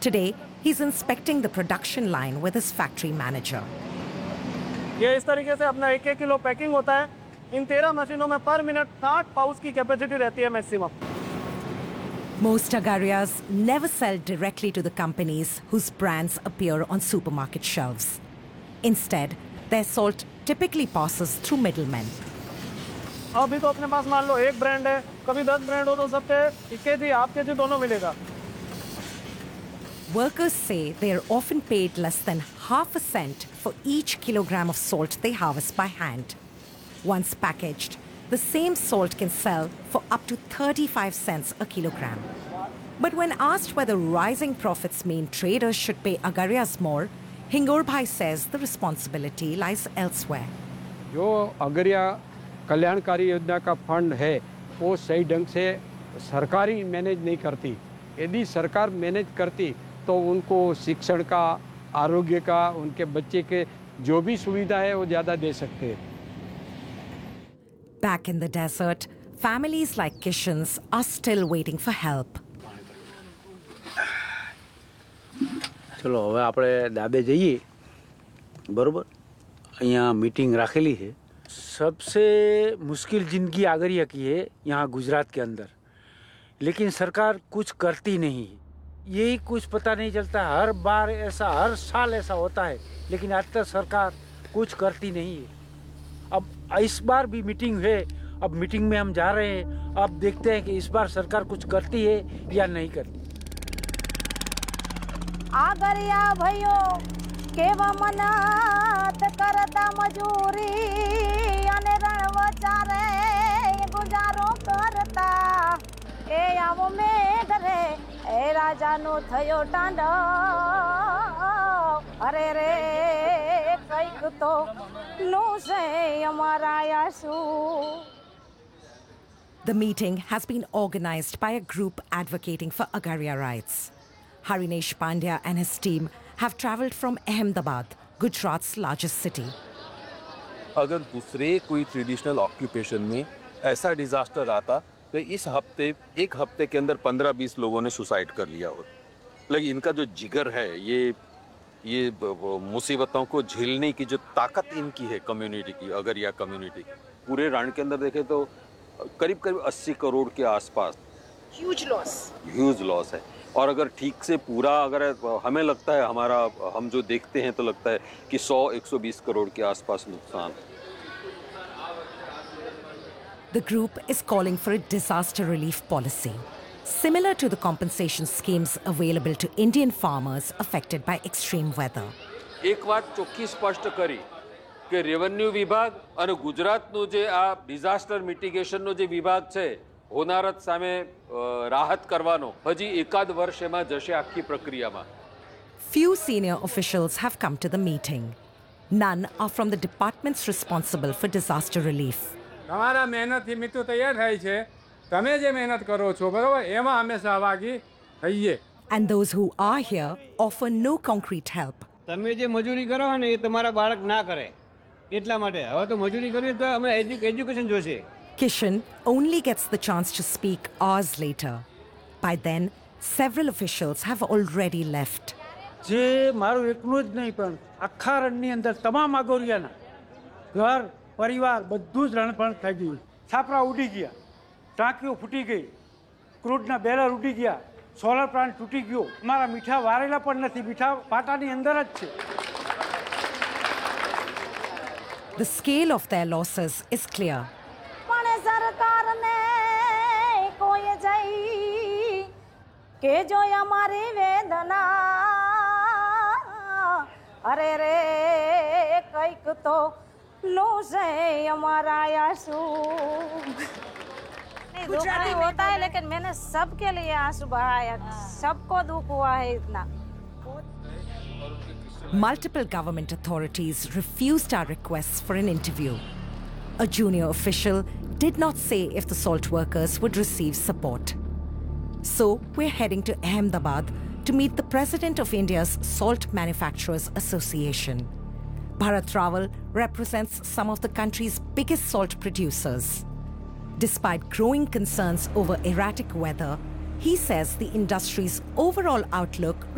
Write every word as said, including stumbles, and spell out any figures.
Today, he's inspecting the production line with his factory manager. ये इस तरीके से अपना एक एक किलो पैकिंग होता है। इन तेरह मशीनों में पर मिनट साठ पाउच की कैपेसिटी रहती है maximum. Most agarias never sell directly to the companies whose brands appear on supermarket shelves. Instead, their salt typically passes through middlemen. अभी तो अपने पास मान लो एक ब्रांड है, कभी दस ब्रांड हो तो सब पे एक केजी हाफ केजी दोनों मिलेगा। Workers say they are often paid less than half a cent for each kilogram of salt they harvest by hand. Once packaged, the same salt can sell for up to thirty-five cents a kilogram. But when asked whether rising profits mean traders should pay agarias more, Hingor Bhai says the responsibility lies elsewhere. जो अगरिया कल्याणकारी योजना का fund है वो सही ढंग से सरकारी मैनेज नहीं करती। यदि सरकार मैनेज करती तो उनको शिक्षण का, आरोग्य का, उनके बच्चे के जो भी सुविधा है वो ज़्यादा दे सकते हैं। Back in the desert, families like Kishan's are still waiting for help. ચલો હવે આપણે દાબે જઈએ બરોબર અહીંયા मीटिंग રાખેલી છે सबसे मुश्किल जिंदगी आगरिया की है यहाँ गुजरात के अंदर लेकिन सरकार कुछ करती नहीं यही कुछ पता नहीं चलता हर बार ऐसा हर साल ऐसा होता है लेकिन आज तक सरकार कुछ करती नहीं है अब इस बार भी मीटिंग है अब मीटिंग में हम जा रहे हैं अब देखते हैं कि इस बार सरकार कुछ करती है या नहीं करती आगरिया भयो केवा मनात करता मजूरी अने रण वचारे गुजारो करता ए आवो में घरे ए राजा नो थयो टांडो अरे रे कईक तो नु से हमारा यासु The meeting has been organized by a group advocating for Agaria rights. Harinesh Pandya and his team have travelled from Ahmedabad, Gujarat's largest city. अगर दूसरे कोई ट्रेडिशनल ऑक्यूपेशन में ऐसा डिजास्टर आता तो इस हफ्ते एक हफ्ते के अंदर पंद्रह बीस लोगों ने सुसाइड कर लिया हो लेकिन इनका जो जिगर है ये ये मुसीबतों को झेलने की जो ताकत इनकी है कम्युनिटी की अगरिया कम्युनिटी पूरे रण के अंदर देखें तो करीब करीब अस्सी करोड़ के आसपास ह्यूज लॉस ह्यूज लॉस है और अगर ठीक से पूरा अगर हमें लगता है हमारा हम जो देखते हैं तो लगता है कि सौ एक सौ बीस करोड़ के आसपास नुकसान है The group is calling for a disaster relief policy, similar to the compensation schemes available to Indian farmers affected by extreme weather. એક વાત ચોખ્ખી સ્પષ્ટ કરી કે રેવન્યુ વિભાગ અને ગુજરાતનું જે આ ડિઝાસ્ટર મિટિગેશનનો જે વિભાગ છે હોનારત સામે રાહત કરવાનો હજી એકાદ વર્ષ એમાં જશે આખી પ્રક્રિયામાં. Few senior officials have come to the meeting. None are from the departments responsible for disaster relief. તમારા મહેનતથી મિત્રો તૈયાર થાય છે તમે જે મહેનત કરો છો બરોબર એમાં અમે સહભાગી થઈએ. And those who are here offer no concrete help. તમે જે મજૂરી કરો ને એ તમારા બાળક ના કરે એટલા માટે હવે તો મજૂરી કરવી તો અમે એજ્યુકેશન જોશે. Kishan only gets the chance to speak hours later. By then, several officials have already left. જે મારું એકલું જ નહીં પણ આખા રણની અંદર તમામ આગોરિયાના ઘર પરિવાર બધું જ રણફણ થઈ ગયું છાપરા ઉડી ગયા ટાંકીઓ ફૂટી ગઈ ક્રૂડના બેરર ઉડી ગયા સોલર પ્લાન્ટ તૂટી ગયો અમારા મીઠા વારેલા પણ નથી મીઠા પાટાની અંદર જ છે. The scale of their losses is clear. પણ સરકારને કોઈ જઈ કે જો અમારી વેદના અરે રે કઈક તો नो से हमारा आंसू गुजराती होता है लेकिन मैंने सबके लिए आंसू बहाया सबको दुख हुआ है इतना. Multiple government authorities refused our requests for an interview. A junior official did not say if the salt workers would receive support. So we're heading to Ahmedabad to meet the president of India's Salt Manufacturers Association. Bharat Rawal represents some of the country's biggest salt producers. Despite growing concerns over erratic weather, he says the industry's overall outlook